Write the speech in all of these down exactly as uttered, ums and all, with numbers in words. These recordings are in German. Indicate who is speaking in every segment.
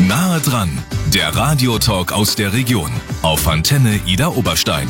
Speaker 1: Nahe dran, der Radiotalk aus der Region auf Antenne Ida Oberstein.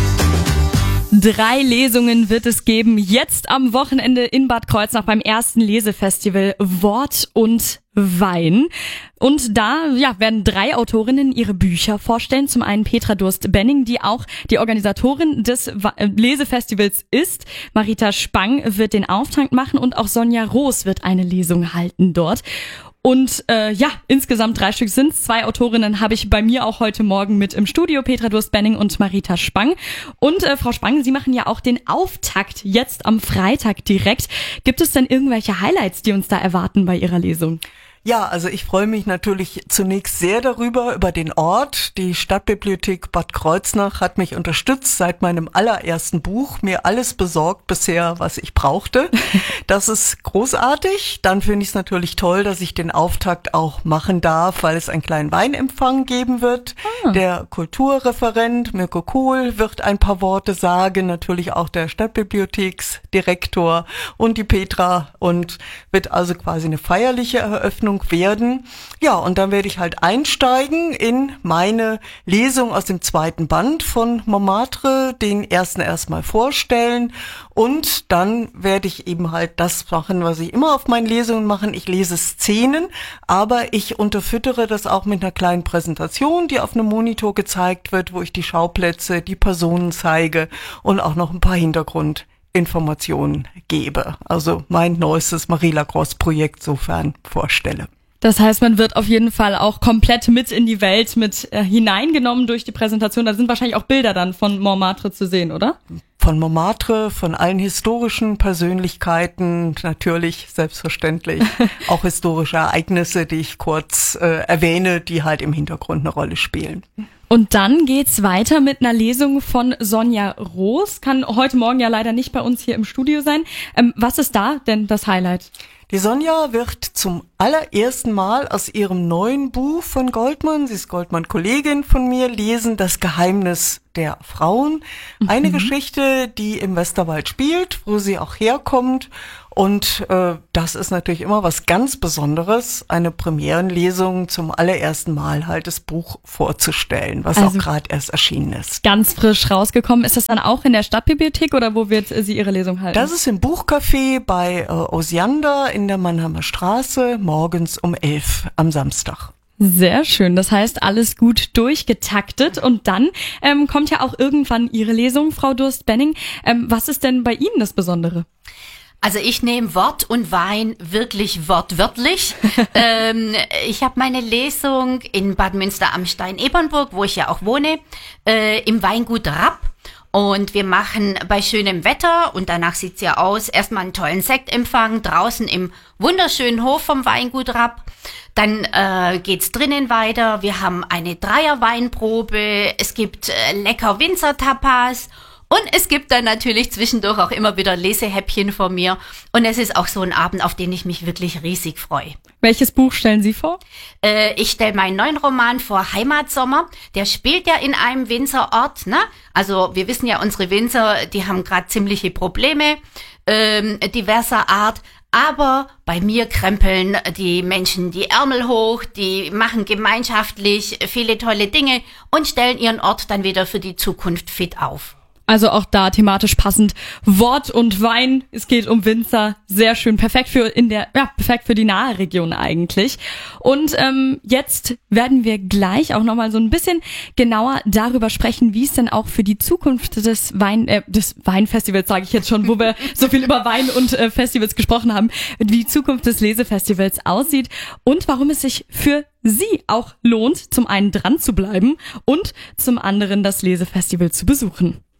Speaker 2: Drei Lesungen wird es geben, jetzt am Wochenende in Bad Kreuznach beim ersten Lesefestival Wort und Wein. Und da ja, werden drei Autorinnen ihre Bücher vorstellen. Zum einen Petra Durst-Benning, die auch die Organisatorin des Lesefestivals ist. Marita Spang wird den Auftakt machen und auch Sonja Roos wird eine Lesung halten dort. Und äh, ja, insgesamt drei Stück sind's. Zwei Autorinnen habe ich bei mir auch heute Morgen mit im Studio, Petra Durst-Benning und Marita Spang. Und äh, Frau Spang, Sie machen ja auch den Auftakt jetzt am Freitag direkt. Gibt es denn irgendwelche Highlights, die uns da erwarten bei Ihrer Lesung?
Speaker 3: Ja, also ich freue mich natürlich zunächst sehr darüber, über den Ort. Die Stadtbibliothek Bad Kreuznach hat mich unterstützt seit meinem allerersten Buch, mir alles besorgt bisher, was ich brauchte. Das ist großartig. Dann finde ich es natürlich toll, dass ich den Auftakt auch machen darf, weil es einen kleinen Weinempfang geben wird. Ah. Der Kulturreferent Mirko Kohl wird ein paar Worte sagen, natürlich auch der Stadtbibliotheksdirektor und die Petra, und wird also quasi eine feierliche Eröffnung werden. Ja, und dann werde ich halt einsteigen in meine Lesung aus dem zweiten Band von Montmartre, den ersten erstmal vorstellen, und dann werde ich eben halt das machen, was ich immer auf meinen Lesungen mache. Ich lese Szenen, aber ich unterfüttere das auch mit einer kleinen Präsentation, die auf einem Monitor gezeigt wird, wo ich die Schauplätze, die Personen zeige und auch noch ein paar Hintergrund Informationen gebe. Also mein neuestes Marie Lacrosse-Projekt sofern vorstelle.
Speaker 2: Das heißt, man wird auf jeden Fall auch komplett mit in die Welt mit äh, hineingenommen durch die Präsentation. Da sind wahrscheinlich auch Bilder dann von Montmartre zu sehen, oder?
Speaker 3: Von Montmartre, von allen historischen Persönlichkeiten, natürlich, selbstverständlich. Auch historische Ereignisse, die ich kurz äh, erwähne, die halt im Hintergrund eine Rolle spielen.
Speaker 2: Und dann geht's weiter mit einer Lesung von Sonja Roos. Kann heute Morgen ja leider nicht bei uns hier im Studio sein. Ähm, was ist da denn das Highlight?
Speaker 3: Die Sonja wird zum allerersten Mal aus ihrem neuen Buch von Goldman, sie ist Goldman-Kollegin von mir, lesen, Das Geheimnis der Frauen. Eine mhm. Geschichte, die im Westerwald spielt, wo sie auch herkommt. Und äh, das ist natürlich immer was ganz Besonderes, eine Premierenlesung zum allerersten Mal halt das Buch vorzustellen, was also auch gerade erst erschienen ist.
Speaker 2: Ganz frisch rausgekommen. Ist das dann auch in der Stadtbibliothek oder wo wird sie ihre Lesung halten?
Speaker 3: Das ist im Buchcafé bei äh, Osiander in der Mannheimer Straße, morgens um elf am Samstag.
Speaker 2: Sehr schön. Das heißt, alles gut durchgetaktet. Und dann ähm, kommt ja auch irgendwann Ihre Lesung, Frau Durst-Benning. Ähm, was ist denn bei Ihnen das Besondere?
Speaker 4: Also ich nehme Wort und Wein wirklich wortwörtlich. ähm, ich habe meine Lesung in Bad Münster am Stein-Ebernburg, wo ich ja auch wohne, äh, im Weingut Rapp. Und wir machen bei schönem Wetter, und danach sieht's ja aus, erstmal einen tollen Sektempfang draußen im wunderschönen Hof vom Weingut Rapp. Dann äh, geht's drinnen weiter. Wir haben eine Dreier-Weinprobe. Es gibt äh, lecker Winzer-Tapas. Und es gibt dann natürlich zwischendurch auch immer wieder Lesehäppchen von mir. Und es ist auch so ein Abend, auf den ich mich wirklich riesig freue.
Speaker 2: Welches Buch stellen Sie vor?
Speaker 4: Äh, ich stelle meinen neuen Roman vor, Heimatsommer. Der spielt ja in einem Winzerort, ne? Also wir wissen ja, unsere Winzer, die haben gerade ziemliche Probleme ähm, diverser Art. Aber bei mir krempeln die Menschen die Ärmel hoch, die machen gemeinschaftlich viele tolle Dinge und stellen ihren Ort dann wieder für die Zukunft fit auf.
Speaker 2: Also auch da thematisch passend. Wort und Wein, es geht um Winzer, sehr schön, perfekt für in der, ja, perfekt für die nahe Region eigentlich. Und ähm, jetzt werden wir gleich auch nochmal so ein bisschen genauer darüber sprechen, wie es denn auch für die Zukunft des Wein, äh, des Weinfestivals, sage ich jetzt schon, wo wir so viel über Wein und äh, Festivals gesprochen haben, wie die Zukunft des Lesefestivals aussieht und warum es sich für Sie auch lohnt, zum einen dran zu bleiben und zum anderen das Lesefestival zu besuchen.